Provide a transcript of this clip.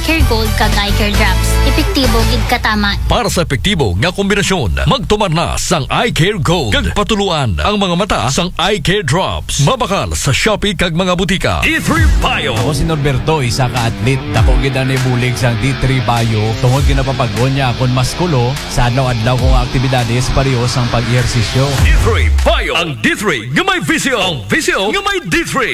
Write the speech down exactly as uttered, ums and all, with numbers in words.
Care Gold kag Eye Care Drops. Epektibo gid katama. Para sa epektibo nga kombinasyon, magtumar na sang Eye Care Gold kag patuluan ang mga mata sang Eye Care Drops. Mabakal sa Shopee kag mga butika. D three Bio. Ako si Norberto, isa ka atlet. Dako gid ang ibulig sang D three Bio. Tungod ginapapagon niya akong maskulo sa adlaw-adlaw kong aktibidades parehos ang pag-ehersisyo. D three Bio. Ang D three nga may visyo. Ang visyo nga may D three.